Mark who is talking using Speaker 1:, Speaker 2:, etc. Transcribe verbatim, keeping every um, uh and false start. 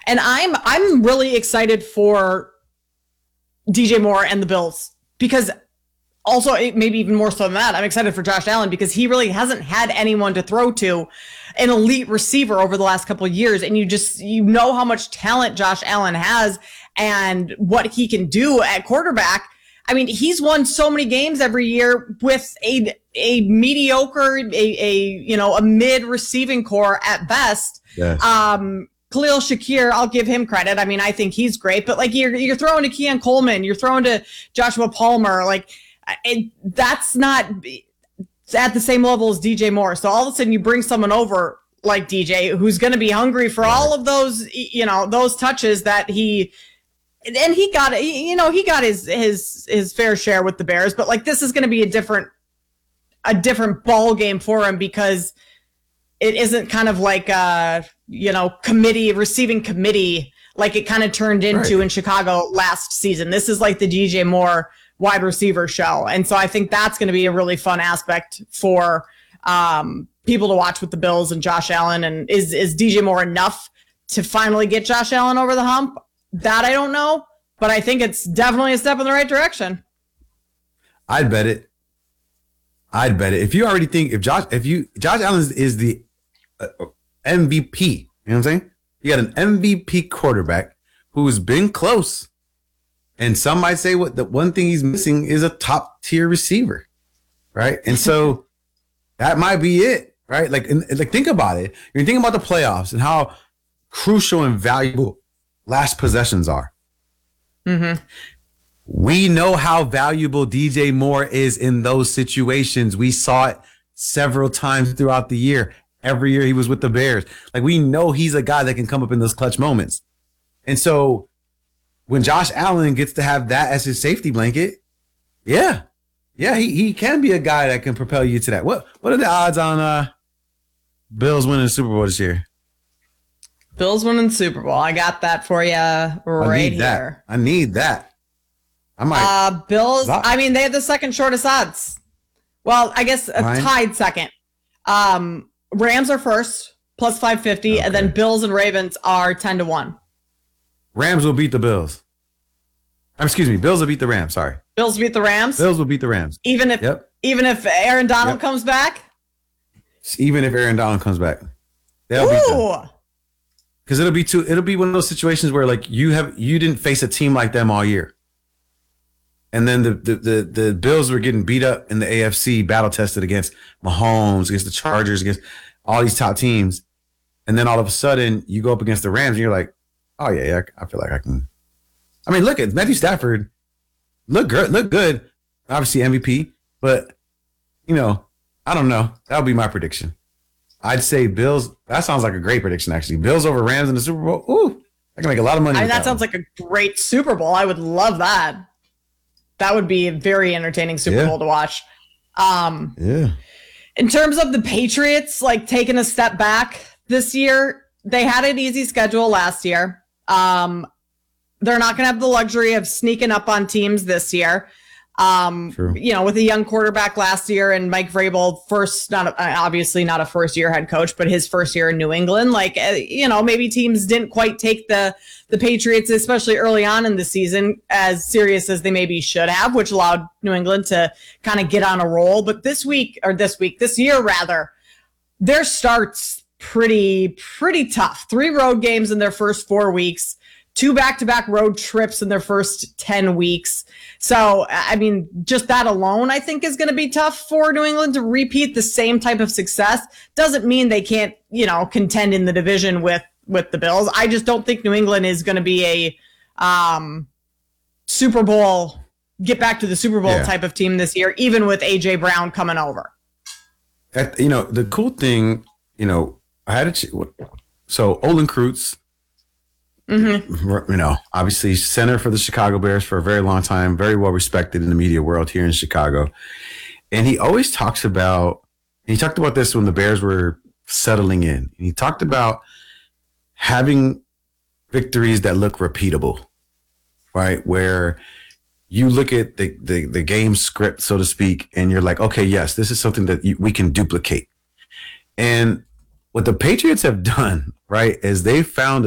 Speaker 1: And I'm I'm really excited for D J Moore and the Bills because also maybe even more so than that, I'm excited for Josh Allen because he really hasn't had anyone to throw to, an elite receiver over the last couple of years. And you just, you know how much talent Josh Allen has and what he can do at quarterback. I mean, he's won so many games every year with a a mediocre, a, a you know, a mid receiving core at best.
Speaker 2: Yes.
Speaker 1: Um, Khalil Shakir, I'll give him credit. I mean, I think he's great, but like you're you're throwing to Keon Coleman, you're throwing to Joshua Palmer, like it, that's not at the same level as D J Moore. So all of a sudden you bring someone over like D J who's going to be hungry for all of those, you know, those touches that he. And he got it, you know, he got his his his fair share with the Bears, but like this is going to be a different a different ball game for him because it isn't kind of like a, you know, committee receiving committee like it kind of turned into right. in Chicago last season. This is like the D J Moore wide receiver show, and so I think that's going to be a really fun aspect for um, people to watch with the Bills and Josh Allen. And is is D J Moore enough to finally get Josh Allen over the hump? That I don't know, but I think it's definitely a step in the right direction.
Speaker 2: I'd bet it. I'd bet it. If you already think if Josh, if you Josh Allen is, is the uh, M V P, you know what I'm saying? You got an M V P quarterback who's been close, and some might say what the one thing he's missing is a top tier receiver, right? And so that might be it, right? Like, and, like think about it. You're thinking about the playoffs and how crucial and valuable last possessions are.
Speaker 1: Mm-hmm.
Speaker 2: We know how valuable D J Moore is in those situations. We saw it several times throughout the year. Every year he was with the Bears. Like we know he's a guy that can come up in those clutch moments. And so when Josh Allen gets to have that as his safety blanket, yeah, yeah, he, he can be a guy that can propel you to that. What what are the odds on uh, Bills winning the Super Bowl this year?
Speaker 1: Bills winning the Super Bowl. I got that for you right
Speaker 2: I need
Speaker 1: here.
Speaker 2: That. I need that. I might.
Speaker 1: Uh, Bills. I mean, they have the second shortest odds. Well, I guess a
Speaker 2: Fine.
Speaker 1: tied second. Um, Rams are first, plus five fifty,
Speaker 2: Okay.
Speaker 1: and then Bills and Ravens are ten to one.
Speaker 2: Rams will beat the Bills. Um, excuse me, Bills will beat the Rams. Sorry.
Speaker 1: Bills beat the Rams.
Speaker 2: Bills will beat the Rams.
Speaker 1: Even if
Speaker 2: Yep.
Speaker 1: even if Aaron Donald
Speaker 2: Yep.
Speaker 1: comes back.
Speaker 2: Even if Aaron Donald comes back, they'll beat them.
Speaker 1: Ooh.
Speaker 2: Because it'll be too. It'll be one of those situations where like you have you didn't face a team like them all year, and then the the the, the Bills were getting beat up in the A F C, battle tested against Mahomes, against the Chargers, against all these top teams, and then all of a sudden you go up against the Rams and you're like, oh yeah, yeah, I feel like I can. I mean, look at Matthew Stafford, look good, look good, obviously M V P, but you know, I don't know. That would be my prediction. I'd say Bills. That sounds like a great prediction, actually. Bills over Rams in the Super Bowl. Ooh, I can make a lot of money.
Speaker 1: I mean,
Speaker 2: with
Speaker 1: that sounds
Speaker 2: one.
Speaker 1: like a great Super Bowl. I would love that. That would be a very entertaining Super
Speaker 2: Yeah.
Speaker 1: Bowl to watch. Um,
Speaker 2: Yeah.
Speaker 1: In terms of the Patriots, like taking a step back this year, they had an easy schedule last year. Um, they're not going to have the luxury of sneaking up on teams this year. Um,
Speaker 2: True.
Speaker 1: You know, with a young quarterback last year and Mike Vrabel, first, not a, obviously not a first year head coach, but his first year in New England, like, uh, you know, maybe teams didn't quite take the, the Patriots, especially early on in the season, as serious as they maybe should have, which allowed New England to kind of get on a roll. But this week or this week, this year rather, their start's pretty, pretty tough. Three road games in their first four weeks. Two back-to-back road trips in their first ten weeks. So, I mean, just that alone, I think, is going to be tough for New England to repeat the same type of success. Doesn't mean they can't, you know, contend in the division with, with the Bills. I just don't think New England is going to be a um, Super Bowl, get back to the Super Bowl
Speaker 2: Yeah.
Speaker 1: type of team this year, even with A J Brown coming over.
Speaker 2: At, you know, the cool thing, you know, I had a ch- so Olin Kreutz,
Speaker 1: Mm-hmm.
Speaker 2: you know, obviously center for the Chicago Bears for a very long time, very well respected in the media world here in Chicago. And he always talks about, he talked about this when the Bears were settling in. And he talked about having victories that look repeatable, right? Where you look at the, the, the game script, so to speak, and you're like, okay, yes, this is something that you, we can duplicate. And what the Patriots have done, right, is they found